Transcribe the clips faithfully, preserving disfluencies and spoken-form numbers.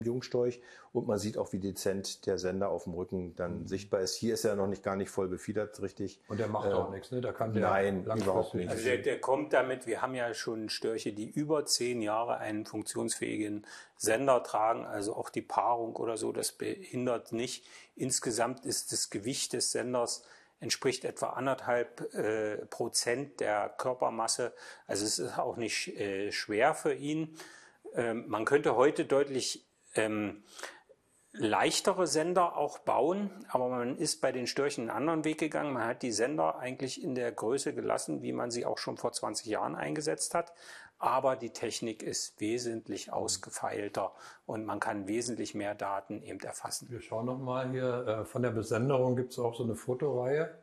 Jungstorch, und man sieht auch, wie dezent der Sender auf dem Rücken dann mhm. sichtbar ist. Hier ist er noch nicht gar nicht voll befiedert, richtig. Und der macht äh, auch nichts, ne? Da kann der nein, überhaupt nicht. Also der, der kommt damit, wir haben ja schon Störche, die über zehn Jahre einen funktionsfähigen Sender tragen, also auch die Paarung oder so, das behindert nicht. Insgesamt ist das Gewicht des Senders entspricht etwa anderthalb äh, Prozent der Körpermasse. Also es ist auch nicht äh, schwer für ihn. Ähm, man könnte heute deutlich ähm, leichtere Sender auch bauen, aber man ist bei den Störchen einen anderen Weg gegangen. Man hat die Sender eigentlich in der Größe gelassen, wie man sie auch schon vor zwanzig Jahren eingesetzt hat. Aber die Technik ist wesentlich ausgefeilter und man kann wesentlich mehr Daten eben erfassen. Wir schauen nochmal hier, von der Besenderung gibt es auch so eine Fotoreihe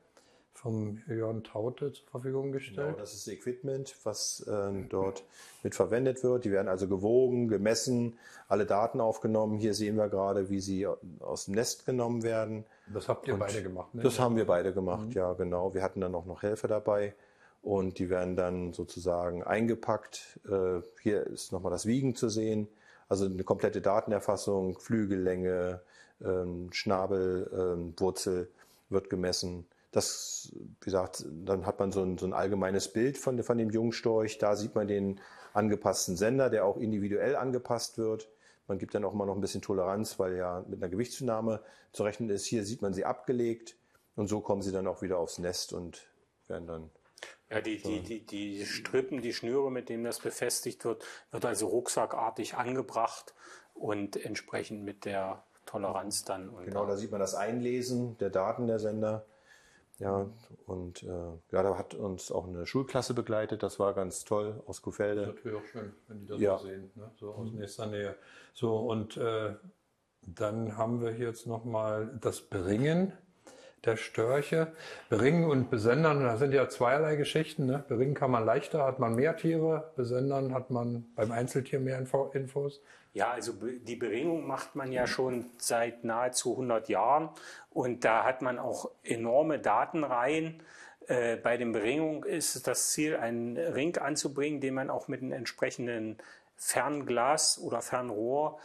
vom Jörn Traute zur Verfügung gestellt. Genau, das ist Equipment, was äh, dort mit verwendet wird. Die werden also gewogen, gemessen, alle Daten aufgenommen. Hier sehen wir gerade, wie sie aus dem Nest genommen werden. Das habt ihr und beide gemacht, ne? Das haben wir beide gemacht, mhm. ja genau. Wir hatten dann auch noch Helfer dabei und die werden dann sozusagen eingepackt. Äh, hier ist nochmal das Wiegen zu sehen, also eine komplette Datenerfassung, Flügellänge, äh, Schnabel, äh, Wurzel wird gemessen. Das, wie gesagt, dann hat man so ein, so ein allgemeines Bild von, von dem Jungstorch. Da sieht man den angepassten Sender, der auch individuell angepasst wird. Man gibt dann auch immer noch ein bisschen Toleranz, weil ja mit einer Gewichtszunahme zu rechnen ist. Hier sieht man sie abgelegt und so kommen sie dann auch wieder aufs Nest und werden dann... Ja, die, die, die, die Strippen, die Schnüre, mit denen das befestigt wird, wird also rucksackartig angebracht und entsprechend mit der Toleranz dann... Und genau, da sieht man das Einlesen der Daten der Sender. Ja, und äh, ja, da hat uns auch eine Schulklasse begleitet, das war ganz toll, aus Kuhfelde. Das ist natürlich auch schön, wenn die das ja. so sehen, ne? So aus nächster Nähe. So, und äh, dann haben wir hier jetzt nochmal das Beringen der Störche. Beringen und Besendern, das sind ja zweierlei Geschichten, ne? Beringen kann man leichter, hat man mehr Tiere, Besendern hat man beim Einzeltier mehr Info Infos. Ja, also die Beringung macht man ja schon seit nahezu hundert Jahren und da hat man auch enorme Datenreihen. Äh, bei den Beringungen ist das Ziel, einen Ring anzubringen, den man auch mit einem entsprechenden Fernglas oder Fernrohr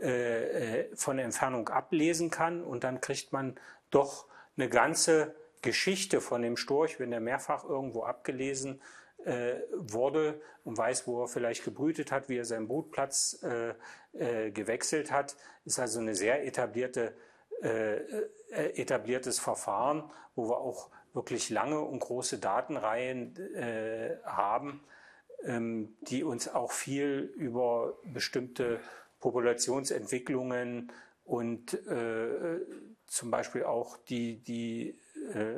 äh, von der Entfernung ablesen kann und dann kriegt man doch eine ganze Geschichte von dem Storch, wenn der mehrfach irgendwo abgelesen äh, wurde und weiß, wo er vielleicht gebrütet hat, wie er seinen Brutplatz äh, äh, gewechselt hat, ist also eine sehr etablierte, äh, etabliertes Verfahren, wo wir auch wirklich lange und große Datenreihen äh, haben, ähm, die uns auch viel über bestimmte Populationsentwicklungen und äh, zum Beispiel auch die, die äh,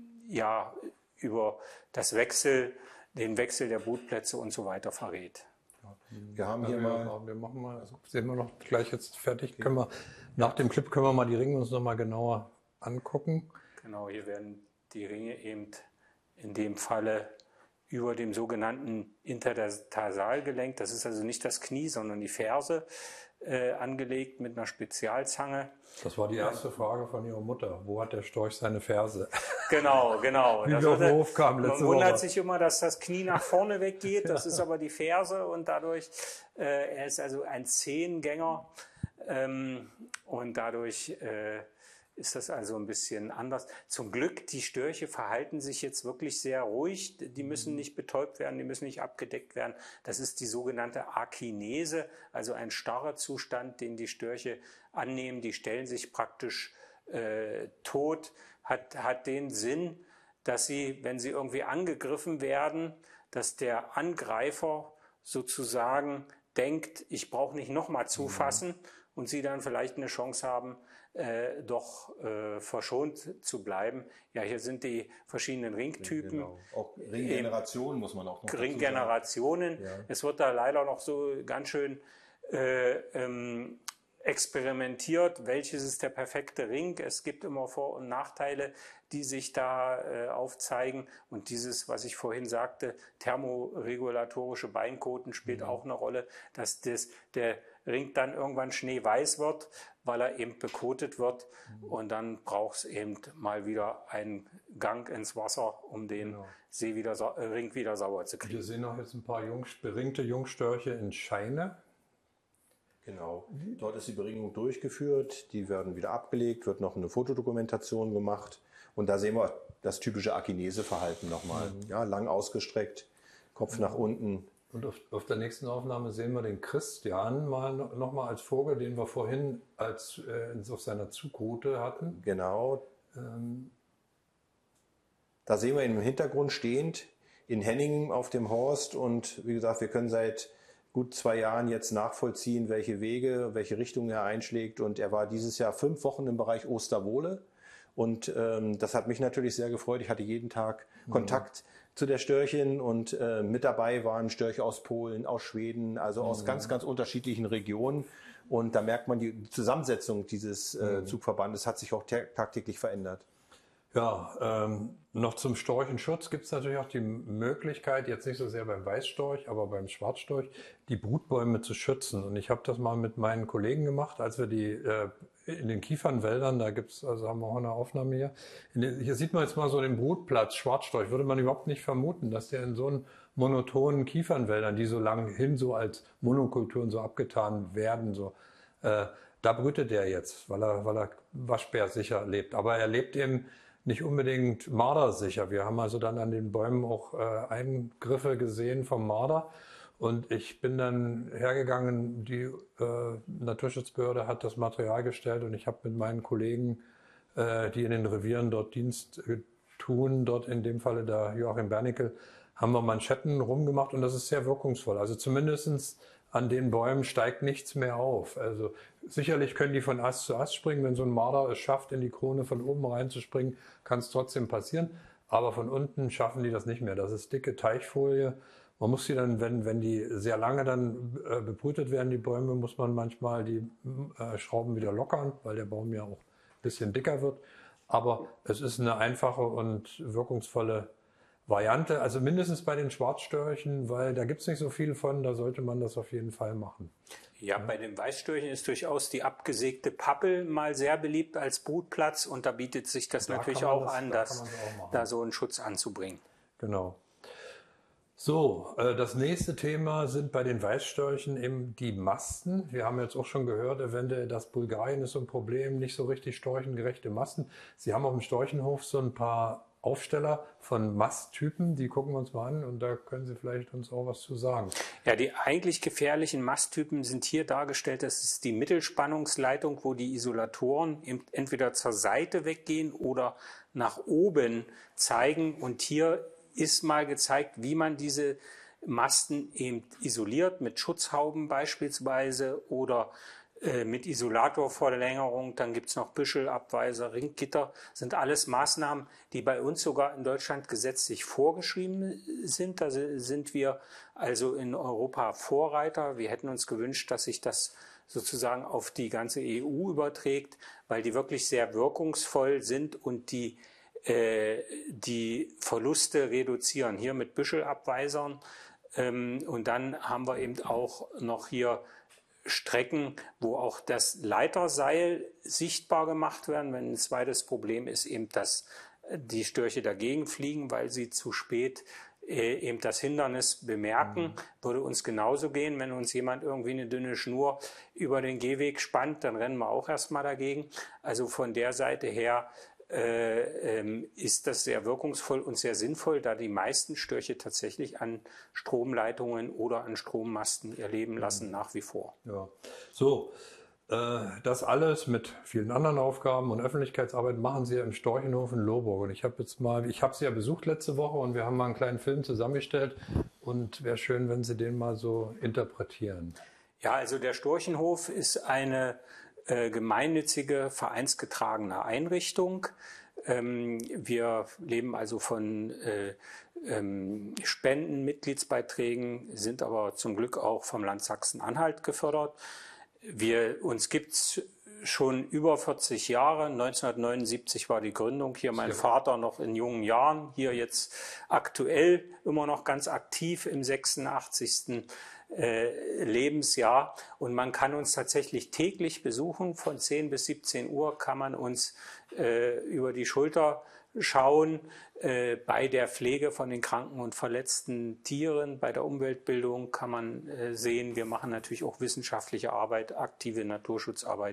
ja, über das Wechsel, den Wechsel der Brutplätze und so weiter verrät. Ja, wir haben hier ja, wir, mal, wir machen mal, also sehen wir noch gleich jetzt fertig. Okay. Können wir, nach dem Clip können wir mal die Ringe uns noch mal genauer angucken. Genau, hier werden die Ringe eben in dem Falle über dem sogenannten Intertarsalgelenk, das ist also nicht das Knie, sondern die Ferse, äh, angelegt mit einer Spezialzange. Das war die erste Frage von Ihrer Mutter. Wo hat der Storch seine Ferse? Genau, genau. Wie wir auf den Hof kamen letzte Man wundert Woche. sich immer, dass das Knie nach vorne weggeht. Das ist aber die Ferse und dadurch, äh, er ist also ein Zehengänger ähm, und dadurch äh, ist das also ein bisschen anders. Zum Glück, die Störche verhalten sich jetzt wirklich sehr ruhig. Die müssen nicht betäubt werden, die müssen nicht abgedeckt werden. Das ist die sogenannte Akinese, also ein starrer Zustand, den die Störche annehmen. Die stellen sich praktisch äh, tot, hat, hat den Sinn, dass sie, wenn sie irgendwie angegriffen werden, dass der Angreifer sozusagen denkt, ich brauche nicht nochmal zufassen mhm. und sie dann vielleicht eine Chance haben, Äh, doch äh, verschont zu bleiben. Ja, hier sind die verschiedenen Ringtypen. Genau. Auch Ringgenerationen muss man auch noch Ringgenerationen. Ja. Es wird da leider noch so ganz schön äh, ähm, experimentiert, welches ist der perfekte Ring. Es gibt immer Vor- und Nachteile, die sich da äh, aufzeigen. Und dieses, was ich vorhin sagte, thermoregulatorische Beinkoten spielt mhm. auch eine Rolle, dass das, der Ring dann irgendwann schneeweiß wird, weil er eben bekotet wird. Mhm. Und dann braucht es eben mal wieder einen Gang ins Wasser, um den genau. See wieder, äh, Ring wieder sauber zu kriegen. Wir sehen noch jetzt ein paar Jungs, beringte Jungstörche in Scheine. Genau. Dort ist die Beringung durchgeführt, die werden wieder abgelegt, wird noch eine Fotodokumentation gemacht und da sehen wir das typische Akinese-Verhalten nochmal. Mhm. Ja, lang ausgestreckt, Kopf mhm. nach unten. Und auf, auf der nächsten Aufnahme sehen wir den Christian mal nochmal als Vogel, den wir vorhin als äh, auf seiner Zugroute hatten. Genau. Ähm. Da sehen wir ihn im Hintergrund stehend in Henningen auf dem Horst und wie gesagt, wir können seit gut zwei Jahren jetzt nachvollziehen, welche Wege, welche Richtung er einschlägt und er war dieses Jahr fünf Wochen im Bereich Osterwohle und ähm, das hat mich natürlich sehr gefreut. Ich hatte jeden Tag mhm. Kontakt zu der Störchin und äh, mit dabei waren Störche aus Polen, aus Schweden, also aus mhm. ganz, ganz unterschiedlichen Regionen. Und da merkt man, die Zusammensetzung dieses äh, mhm. Zugverbandes hat sich auch tagtäglich verändert. Ja, ähm, noch zum Storchenschutz gibt es natürlich auch die Möglichkeit, jetzt nicht so sehr beim Weißstorch, aber beim Schwarzstorch, die Brutbäume zu schützen. Und ich habe das mal mit meinen Kollegen gemacht, als wir die äh, in den Kiefernwäldern, da gibt's, also haben wir auch eine Aufnahme hier. In den, hier sieht man jetzt mal so den Brutplatz Schwarzstorch. Würde man überhaupt nicht vermuten, dass der in so einen monotonen Kiefernwäldern, die so lang hin so als Monokulturen so abgetan werden, so äh, da brütet der jetzt, weil er, weil er waschbärsicher lebt. Aber er lebt eben nicht unbedingt mardersicher. Wir haben also dann an den Bäumen auch äh, Eingriffe gesehen vom Marder. Und ich bin dann hergegangen, die äh, Naturschutzbehörde hat das Material gestellt und ich habe mit meinen Kollegen, äh, die in den Revieren dort Dienst äh, tun, dort in dem Falle der Joachim Bernickel, haben wir Manschetten rumgemacht und das ist sehr wirkungsvoll. Also zumindestens an den Bäumen steigt nichts mehr auf. Also sicherlich können die von Ast zu Ast springen. Wenn so ein Marder es schafft, in die Krone von oben reinzuspringen, kann es trotzdem passieren. Aber von unten schaffen die das nicht mehr. Das ist dicke Teichfolie. Man muss sie dann, wenn, wenn die sehr lange dann äh, bebrütet werden, die Bäume, muss man manchmal die äh, Schrauben wieder lockern, weil der Baum ja auch ein bisschen dicker wird. Aber es ist eine einfache und wirkungsvolle Variante, also mindestens bei den Schwarzstörchen, weil da gibt es nicht so viel von, da sollte man das auf jeden Fall machen. Ja, ja, bei den Weißstörchen ist durchaus die abgesägte Pappel mal sehr beliebt als Brutplatz und da bietet sich das da natürlich auch das, an, da, das, auch da so einen Schutz anzubringen. Genau. So, äh, das nächste Thema sind bei den Weißstörchen eben die Masten. Wir haben jetzt auch schon gehört, eventuell das Bulgarien ist so ein Problem, nicht so richtig storchengerechte Masten. Sie haben auf dem Storchenhof so ein paar Aufsteller von Masttypen, die gucken wir uns mal an und da können Sie vielleicht uns auch was zu sagen. Ja, die eigentlich gefährlichen Masttypen sind hier dargestellt. Das ist die Mittelspannungsleitung, wo die Isolatoren entweder zur Seite weggehen oder nach oben zeigen. Und hier ist mal gezeigt, wie man diese Masten eben isoliert, mit Schutzhauben beispielsweise oder mit Isolatorverlängerung, dann gibt es noch Büschelabweiser, Ringgitter, sind alles Maßnahmen, die bei uns sogar in Deutschland gesetzlich vorgeschrieben sind. Da sind wir also in Europa Vorreiter. Wir hätten uns gewünscht, dass sich das sozusagen auf die ganze E U überträgt, weil die wirklich sehr wirkungsvoll sind und die, äh, die Verluste reduzieren. Hier mit Büschelabweisern. Ähm, und dann haben wir eben auch noch hier Strecken, wo auch das Leiterseil sichtbar gemacht werden. Wenn ein zweites Problem ist eben, dass die Störche dagegen fliegen, weil sie zu spät äh, eben das Hindernis bemerken. Mhm. Würde uns genauso gehen, wenn uns jemand irgendwie eine dünne Schnur über den Gehweg spannt, dann rennen wir auch erstmal dagegen. Also von der Seite her Äh, ähm, ist das sehr wirkungsvoll und sehr sinnvoll, da die meisten Störche tatsächlich an Stromleitungen oder an Strommasten ihr Leben lassen, nach wie vor. Ja, so, äh, das alles mit vielen anderen Aufgaben und Öffentlichkeitsarbeit machen Sie ja im Storchenhof in Lohburg. Und ich habe jetzt mal, ich habe Sie ja besucht letzte Woche und wir haben mal einen kleinen Film zusammengestellt und wäre schön, wenn Sie den mal so interpretieren. Ja, also der Storchenhof ist eine Äh, gemeinnützige, vereinsgetragene Einrichtung. Ähm, wir leben also von äh, ähm, Spenden, Mitgliedsbeiträgen, sind aber zum Glück auch vom Land Sachsen-Anhalt gefördert. Wir, uns gibt's schon über vierzig Jahre. neunzehnhundertneunundsiebzig war die Gründung. Hier mein Vater noch in jungen Jahren, hier jetzt aktuell immer noch ganz aktiv im sechsundachtzigsten äh, Lebensjahr. Und man kann uns tatsächlich täglich besuchen. Von zehn bis siebzehn Uhr kann man uns äh, über die Schulter schauen äh, bei der Pflege von den kranken und verletzten Tieren. Bei der Umweltbildung kann man äh, sehen, wir machen natürlich auch wissenschaftliche Arbeit, aktive Naturschutzarbeit.